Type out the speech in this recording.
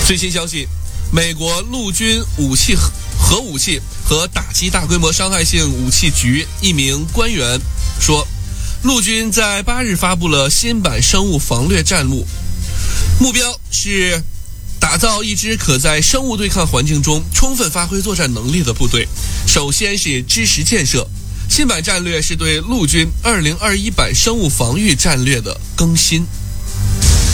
最新消息，美国陆军核武器和打击大规模伤害性武器局一名官员说，陆军在8日发布了新版生物防略战目，目标是打造一支可在生物对抗环境中充分发挥作战能力的部队。首先是知识建设，新版战略是对陆军2021版生物防御战略的更新。